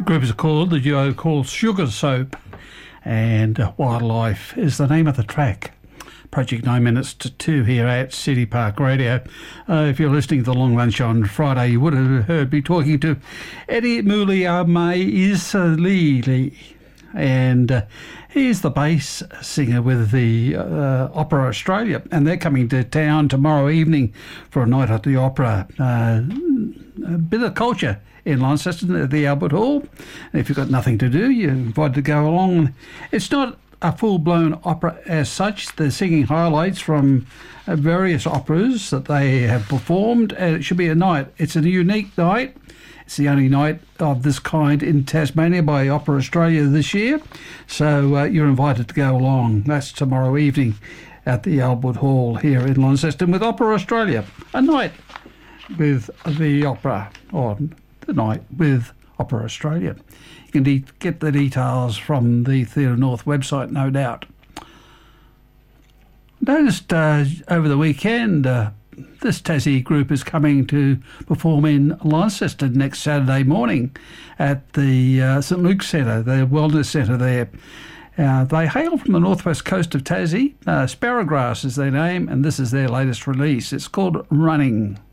group is called, the duo called Sugar Soap, and Wildlife is the name of the track. Approaching 9 minutes to 2 here at City Park Radio. If you're listening to the Long Lunch on Friday, you would have heard me talking to Eddie Muliamaizalili. And he's the bass singer with the Opera Australia, and they're coming to town tomorrow evening for a night at the Opera. A bit of culture in Launceston at the Albert Hall. And if you've got nothing to do, you're invited to go along. It's not a full-blown opera as such. They're singing highlights from various operas that they have performed, and it should be a night. It's a unique night. It's the only night of this kind in Tasmania by Opera Australia this year. So you're invited to go along. That's tomorrow evening at the Albert Hall here in Launceston with Opera Australia. A night with the opera, or the night with Opera Australia. You can get the details from the Theatre North website, no doubt. Noticed over the weekend, this Tassie group is coming to perform in Launceston next Saturday morning at the St Luke's Centre, the wellness centre there. They hail from the northwest coast of Tassie. Sparrowgrass is their name, and this is their latest release. It's called Running.